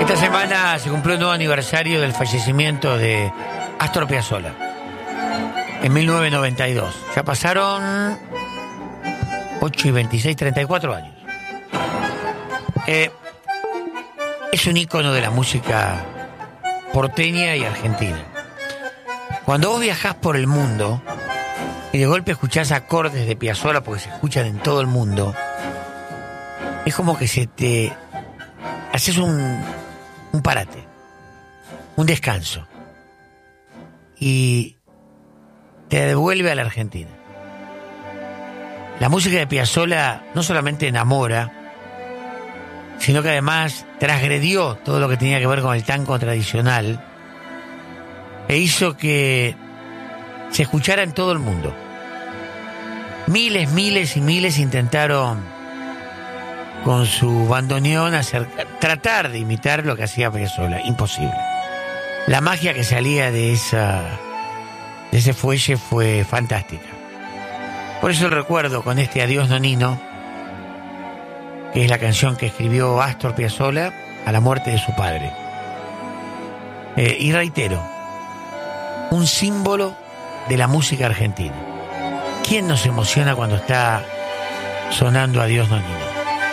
Esta semana se cumplió un nuevo aniversario del fallecimiento de Astor Piazzolla, en 1992. Ya pasaron 8 y 26, 34 años. Es un ícono de la música porteña y argentina. Cuando vos viajás por el mundo y de golpe escuchás acordes de Piazzolla, porque se escuchan en todo el mundo, es como que haces un parate, un descanso, y te devuelve a la Argentina. La música de Piazzolla no solamente enamora, sino que además transgredió todo lo que tenía que ver con el tango tradicional e hizo que se escuchara en todo el mundo. Miles y miles intentaron con su bandoneón tratar de imitar lo que hacía Piazzolla. Imposible. La magia que salía de ese fuelle fue fantástica. Por eso el recuerdo con este Adiós Nonino, que es la canción que escribió Astor Piazzolla a la muerte de su padre. Y reitero, un símbolo de la música argentina. ¿Quién nos emociona cuando está sonando Adiós Nonino?